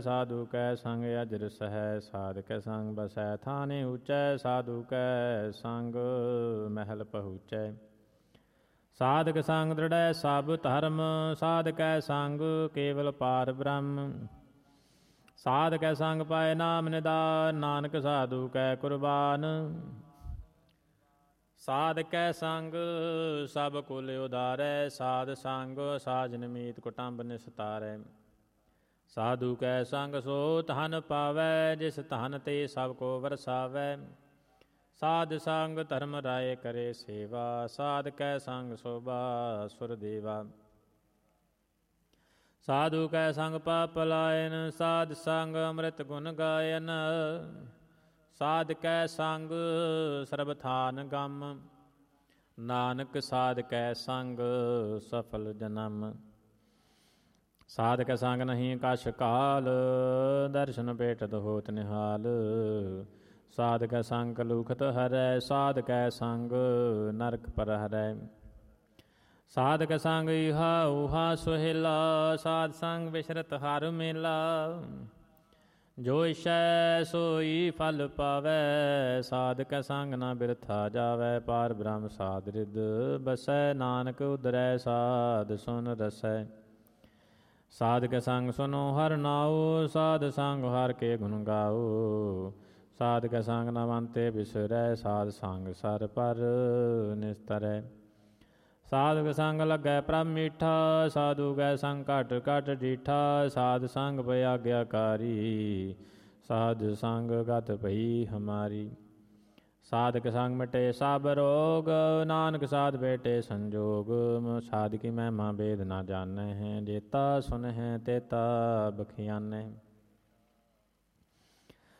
ਸਾਧੂ ਕੈ ਸੰਗ ਅਜਰ ਸਹੈ, ਸਾਧ ਕੈ ਸੰਗ ਬਸੈ ਥਾਨੇ ਉਚੈ, ਸਾਧੂ ਕੈ ਸੰਗ ਮਹਿਲ ਪਹੁੰਚੈ। ਸਾਧਕ ਸੰਗ ਦ੍ਰਿੜੈ ਸਭ ਧਰਮ, ਸਾਧ ਕੈ ਸੰਗ ਕੇਵਲ ਪਾਰ ਬ੍ਰਹਮ। ਸਾਧ ਕੈ ਸੰਗ ਪਾਏ ਨਾਮ ਨਿਦਾਨ, ਨਾਨਕ ਸਾਧੂ ਕੈ ਕੁਰਬਾਨ। ਸਾਧ ਕੈ ਸੰਗ ਸਭ ਕੁਲ ਉਦਾਰੈ, ਸਾਧ ਸੰਗ ਸਾਜਨ ਮੀਤ ਕੁਟੰਬ ਨਿਸਤਾਰੈ। ਸਾਧੂ ਕੈ ਸੰਗ ਸੋ ਧਨ ਪਾਵੈ, ਜਿਸ ਧਨ ਤੇ ਸਭ ਕੋ ਵਰਸਾਵੈ। ਸਾਧ ਸੰਗ ਧਰਮ ਰਾਏ ਕਰੇ ਸੇਵਾ, ਸਾਧ ਕੈ ਸੰਗ ਸੋਭਾ ਸੁਰ ਦੇਵਾ। ਸਾਧੂ ਕੈ ਸੰਗ ਪਾਪ ਲਾਇਨ, ਸਾਧ ਸੰਗ ਅੰਮ੍ਰਿਤ ਗੁਣ ਗਾਇਨ। ਸਾਧ ਕੈ ਸੰਗ ਸਰਬ ਥਾਨ ਗਮ, ਨਾਨਕ ਸਾਧ ਕੈ ਸੰਗ ਸਫਲ ਜਨਮ। ਸਾਧ ਕੈ ਸੰਗ ਨਹੀਂ ਕਛ ਕਾਲ, ਦਰਸ਼ਨ ਭੇਟਤ ਹੋਤ ਨਿਹਾਲ। ਸਾਧ ਕੈ ਸੰਗ ਕਲੂਖਤ ਹਰੈ, ਸਾਧ ਕੈ ਸੰਗ ਨਰਕ ਪਰ ਹਰੈ। ਸਾਧ ਕੈ ਸੰਗ ਇਹਾ ਉਹਾ ਸੁਹੇਲਾ, ਸਾਧ ਸੰਗ ਵਿਸ਼ਰਤ ਹਰ ਮੇਲਾ। ਜੋ ਇਛੈ ਸੋਈ ਫਲ ਪਾਵੈ, ਸਾਧ ਕੈ ਸੰਗ ਨਾ ਬਿਰਥਾ ਜਾਵੈ। ਪਾਰ ਬ੍ਰਹਮ ਸਾਧ ਰਿਦ ਬਸੈ, ਨਾਨਕ ਉਦਰੈ ਸਾਧ ਸੁਨ ਰਸੈ। ਸਾਧ ਕੈ ਸੰਗ ਸੁਨੋ ਹਰਿ ਨਾਉ, ਸਾਧ ਸੰਗ ਹਰਿ ਕੇ ਗੁਣ ਗਾਉ। ਸਾਧ ਕੈ ਸੰਗ ਨਵੰਤੇ ਬਿਸਰੈ, ਸਾਧ ਸੰਗ ਸਰ ਪਰ ਨਿਸਤਰੈ। ਸਾਧ ਕੈ ਸੰਗ ਲੱਗੈ ਪ੍ਰਭ ਮੀਠਾ, ਸਾਧੂ ਕੈ ਸੰਗ ਘਟ ਘਟ ਡੀਠਾ। ਸਾਧ ਸੰਗ ਭਇ ਆਗਿਆਕਾਰੀ, ਸਾਧ ਸੰਗ ਗਤ ਭਈ ਹਮਾਰੀ। ਸਾਧ ਕੈ ਸੰਗ ਮਿਟੇ ਸਭ ਰੋਗ, ਨਾਨਕ ਸਾਧ ਭੇਟੇ ਸੰਜੋਗ। ਸਾਧ ਕੀ ਮਹਿਮਾ ਭੇਦ ਨਾ ਜਾਣੈ ਹੈ, ਜੇਤਾ ਸੁਨਹਿ ਤੇਤਾ ਬਖਿਆਨੈ।